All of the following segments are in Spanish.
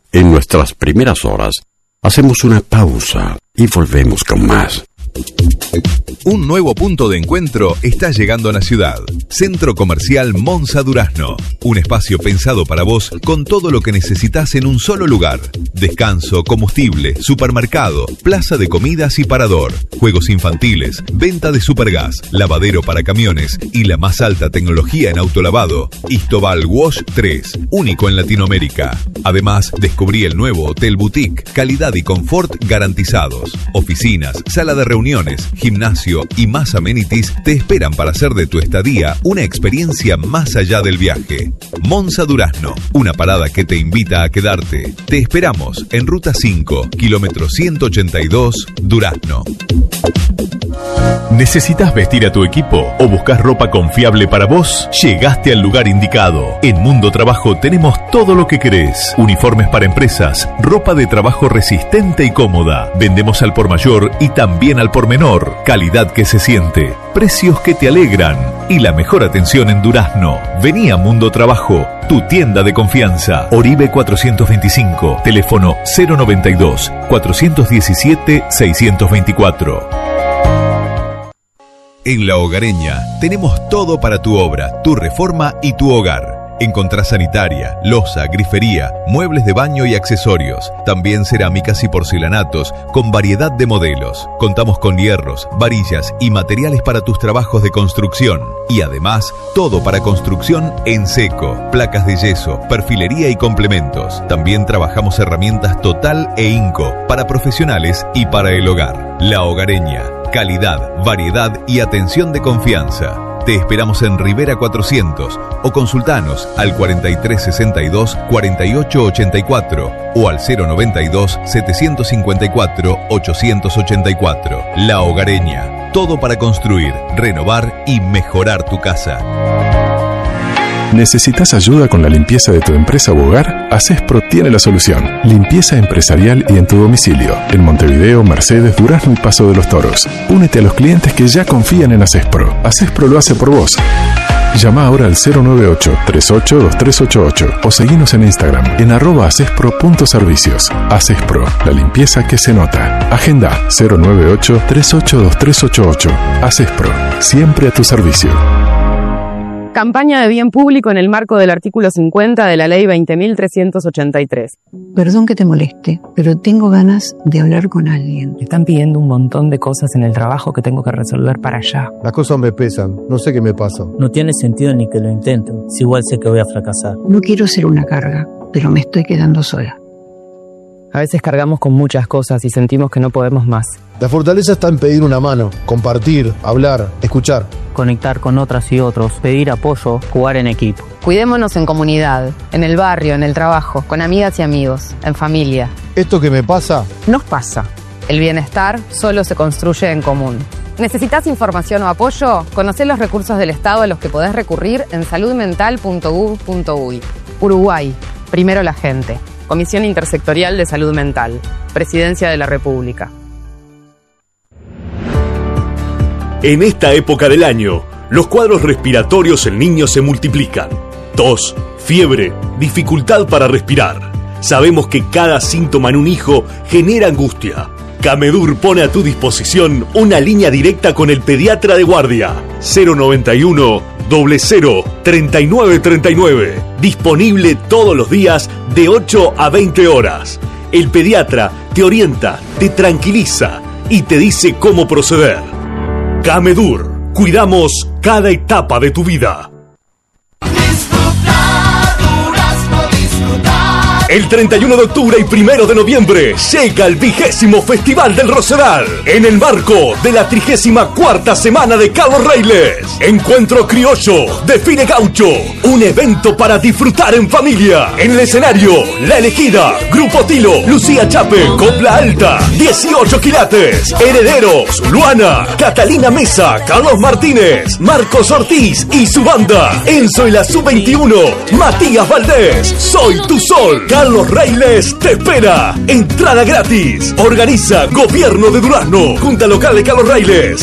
En nuestras primeras horas, hacemos una pausa y volvemos con más. Un nuevo punto de encuentro está llegando a la ciudad. Centro Comercial Monza Durazno. Un espacio pensado para vos con todo lo que necesitas en un solo lugar. Descanso, combustible, supermercado, plaza de comidas y parador. Juegos infantiles, venta de supergas, lavadero para camiones y la más alta tecnología en autolavado. Istobal Wash 3, único en Latinoamérica. Además, descubrí el nuevo Hotel Boutique, calidad y confort garantizados. Oficinas, sala de reuniones, gimnasio y más amenities te esperan para hacer de tu estadía una experiencia más allá del viaje. Monza Durazno, una parada que te invita a quedarte. Te esperamos en Ruta 5, kilómetro 182, Durazno. ¿Necesitas vestir a tu equipo o buscas ropa confiable para vos? Llegaste al lugar indicado. En Mundo Trabajo tenemos todo lo que querés. Uniformes para empresas, ropa de trabajo resistente y cómoda. Vendemos al por mayor y también al por menor. Calidad que se siente, precios que te alegran y la mejor atención en Durazno. Vení a Mundo Trabajo, tu tienda de confianza. Oribe 425, teléfono 092 417 624. En La Hogareña tenemos todo para tu obra, tu reforma y tu hogar. Encontrás sanitaria, loza, grifería, muebles de baño y accesorios. También cerámicas y porcelanatos con variedad de modelos. Contamos con hierros, varillas y materiales para tus trabajos de construcción. Y además, todo para construcción en seco, placas de yeso, perfilería y complementos. También trabajamos herramientas Total e Inco para profesionales y para el hogar. La Hogareña. Calidad, variedad y atención de confianza. Te esperamos en Rivera 400 o consultanos al 4362-4884 o al 092-754-884. La Hogareña. Todo para construir, renovar y mejorar tu casa. ¿Necesitas ayuda con la limpieza de tu empresa u hogar? Acespro tiene la solución. Limpieza empresarial y en tu domicilio. En Montevideo, Mercedes, Durazno y Paso de los Toros. Únete a los clientes que ya confían en Acespro. Acespro lo hace por vos. Llama ahora al 098-382388 o seguinos en Instagram en @acespro.servicios. Acespro, la limpieza que se nota. Agenda 098-382388. Acespro, siempre a tu servicio. Campaña de bien público en el marco del artículo 50 de la Ley 20.383. Perdón que te moleste, pero tengo ganas de hablar con alguien. Me están pidiendo un montón de cosas en el trabajo que tengo que resolver para allá. Las cosas me pesan, no sé qué me pasa. No tiene sentido ni que lo intenten, si igual sé que voy a fracasar. No quiero ser una carga, pero me estoy quedando sola. A veces cargamos con muchas cosas y sentimos que no podemos más. La fortaleza está en pedir una mano, compartir, hablar, escuchar. Conectar con otras y otros, pedir apoyo, jugar en equipo. Cuidémonos en comunidad, en el barrio, en el trabajo, con amigas y amigos, en familia. Esto que me pasa, nos pasa. El bienestar solo se construye en común. ¿Necesitas información o apoyo? Conocé los recursos del Estado a los que podés recurrir en saludmental.gov.uy. Uruguay, primero la gente. Comisión Intersectorial de Salud Mental. Presidencia de la República. En esta época del año, los cuadros respiratorios en niños se multiplican. Tos, fiebre, dificultad para respirar. Sabemos que cada síntoma en un hijo genera angustia. Camedur pone a tu disposición una línea directa con el pediatra de guardia. 091 00 3939. Disponible todos los días de 8 a 20 horas. El pediatra te orienta, te tranquiliza y te dice cómo proceder. Camedur, cuidamos cada etapa de tu vida. El 31 de octubre y 1 de noviembre llega el 20º Festival del Rosedal en el marco de la 34ª Semana de Carlos Reiles. Encuentro criollo, desfile gaucho, un evento para disfrutar en familia. En el escenario, La Elegida, Grupo Tilo, Lucía Chape, Copla Alta, 18 quilates, Herederos, Luana, Catalina Mesa, Carlos Martínez, Marcos Ortiz y su banda, Enzo y la Sub-21, Matías Valdés, Soy tu Sol. Carlos Reiles te espera. Entrada gratis. Organiza Gobierno de Durazno. Junta Local de Carlos Reiles.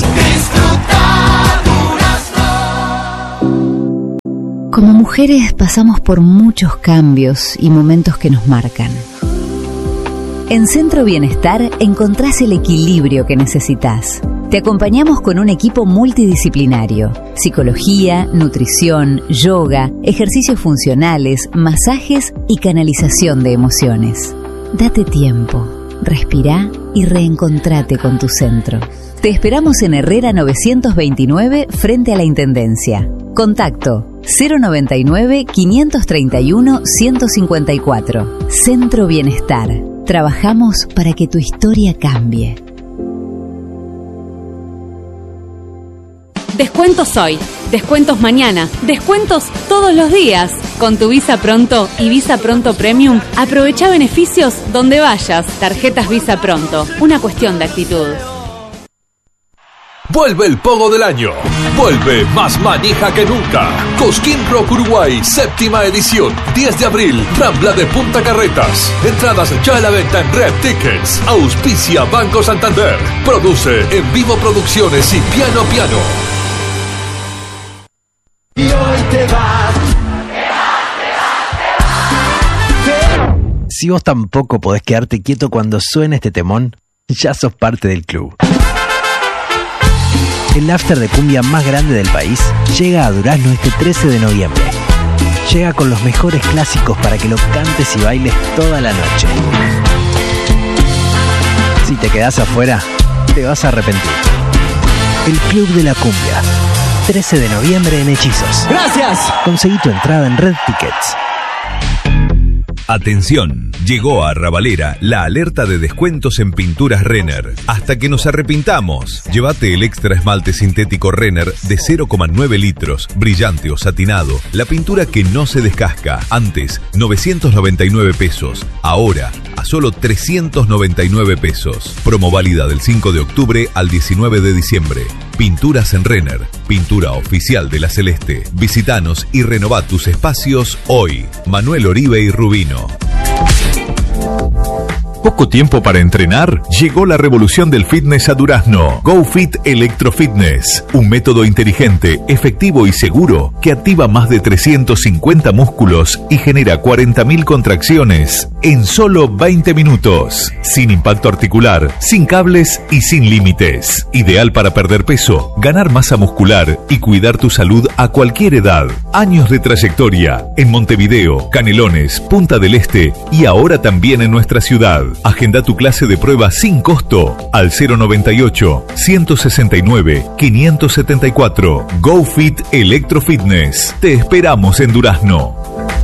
Como mujeres pasamos por muchos cambios y momentos que nos marcan. En Centro Bienestar encontrás el equilibrio que necesitas. Te acompañamos con un equipo multidisciplinario: psicología, nutrición, yoga, ejercicios funcionales, masajes y canalización de emociones. Date tiempo, respirá y reencontrate con tu centro. Te esperamos en Herrera 929 frente a la Intendencia. Contacto 099-531-154. Centro Bienestar. Trabajamos para que tu historia cambie. Descuentos hoy, descuentos mañana, descuentos todos los días. Con tu Visa Pronto y Visa Pronto Premium, aprovecha beneficios donde vayas. Tarjetas Visa Pronto, una cuestión de actitud. Vuelve el pogo del año. Vuelve más manija que nunca. Cosquín Rock Uruguay, 7ª edición. 10 de abril, Rambla de Punta Carretas. Entradas ya a la venta en Red Tickets. Auspicia Banco Santander. Produce En Vivo Producciones y Piano Piano. Y hoy te vas. Si vos tampoco podés quedarte quieto cuando suene este temón, ya sos parte del club. El after de cumbia más grande del país llega a Durazno este 13 de noviembre. Llega con los mejores clásicos para que lo cantes y bailes toda la noche. Si te quedás afuera, te vas a arrepentir. El Club de la Cumbia, 13 de noviembre en Hechizos. ¡Gracias! Conseguí tu entrada en Red Tickets. Atención, llegó a Arrabalera la alerta de descuentos en pinturas Renner. Hasta que nos arrepintamos. Llévate el extra esmalte sintético Renner de 0,9 litros, brillante o satinado. La pintura que no se descasca. Antes, 999 pesos. Ahora, a solo 399 pesos. Promo válida del 5 de octubre al 19 de diciembre. Pinturas en Renner, pintura oficial de la Celeste. Visítanos y renová tus espacios hoy. Manuel Oribe y Rubino. ¿Poco tiempo para entrenar? Llegó la revolución del fitness a Durazno. GoFit Electrofitness. Un método inteligente, efectivo y seguro que activa más de 350 músculos y genera 40.000 contracciones en solo 20 minutos. Sin impacto articular, sin cables y sin límites. Ideal para perder peso, ganar masa muscular y cuidar tu salud a cualquier edad. Años de trayectoria en Montevideo, Canelones, Punta del Este y ahora también en nuestra ciudad. Agenda tu clase de prueba sin costo al 098-169-574. GoFit Electrofitness. Te esperamos en Durazno.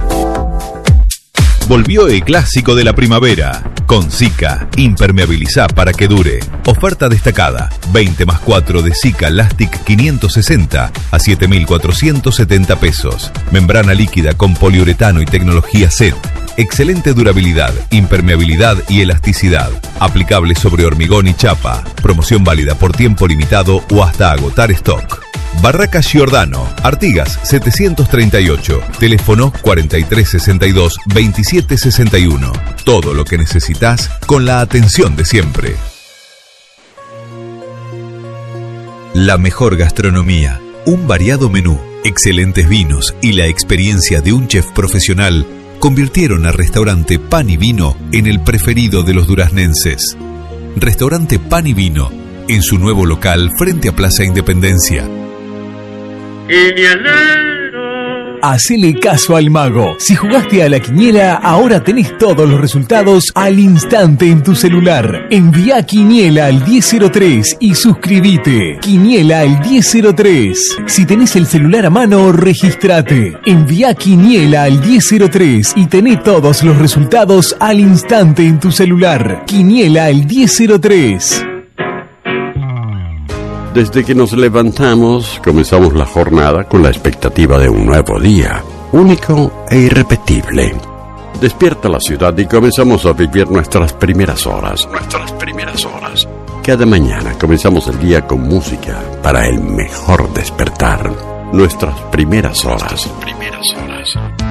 Volvió el clásico de la primavera. Con Sika, impermeabilizá para que dure. Oferta destacada: 20 más 4 de Sika Lastic 560 a 7.470 pesos. Membrana líquida con poliuretano y tecnología SET. Excelente durabilidad, impermeabilidad y elasticidad. Aplicable sobre hormigón y chapa. Promoción válida por tiempo limitado o hasta agotar stock. Barracas Giordano, Artigas 738, teléfono 4362-2761. Todo lo que necesitas con la atención de siempre. La mejor gastronomía, un variado menú, excelentes vinos y la experiencia de un chef profesional convirtieron al restaurante Pan y Vino en el preferido de los duraznenses. Restaurante Pan y Vino, en su nuevo local frente a Plaza Independencia. Hacele caso al mago. Si jugaste a la quiniela, ahora tenés todos los resultados al instante en tu celular. Envía quiniela al 1003 y suscríbete. Quiniela al 1003. Si tenés el celular a mano, registrate. Envía quiniela al 1003 y tené todos los resultados al instante en tu celular. Quiniela al 1003. Desde que nos levantamos, comenzamos la jornada con la expectativa de un nuevo día, único e irrepetible. Despierta la ciudad y comenzamos a vivir nuestras primeras horas. Cada mañana comenzamos el día con música para el mejor despertar. Nuestras primeras horas.